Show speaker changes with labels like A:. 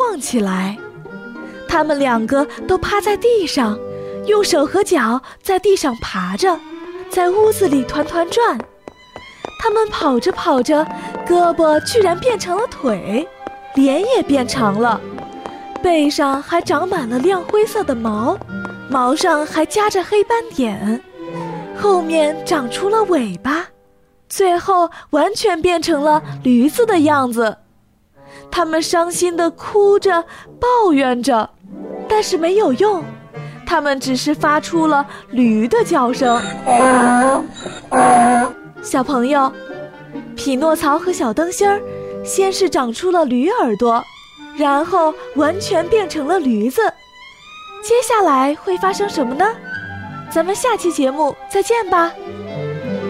A: 晃起来。他们两个都趴在地上，用手和脚在地上爬着，在屋子里团团转。他们跑着跑着，胳膊居然变成了腿，脸也变长了，背上还长满了亮灰色的毛，毛上还夹着黑斑点，后面长出了尾巴，最后完全变成了驴子的样子。他们伤心地哭着抱怨着，但是没有用，他们只是发出了驴的叫声。小朋友，匹诺曹和小灯芯儿先是长出了驴耳朵，然后完全变成了驴子。接下来会发生什么呢？咱们下期节目再见吧。